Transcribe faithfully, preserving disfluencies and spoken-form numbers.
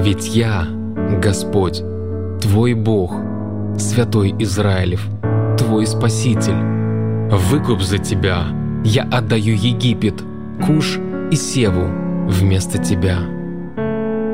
Ведь я, Господь, Твой Бог, Святой Израилев, Твой Спаситель. Выкуп за Тебя я отдаю Египет, Куш и Севу вместо Тебя».